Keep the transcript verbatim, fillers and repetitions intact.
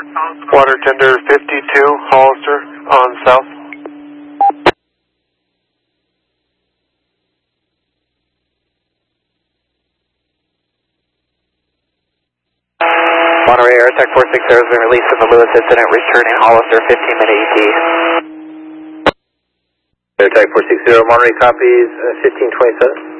Water tender fifty-two, Hollister, on south. Monterey Air Tech four six zero has been released from the Lewis incident, returning Hollister fifteen minute E T. Air Tech four six zero, Monterey copies uh, fifteen twenty-seven.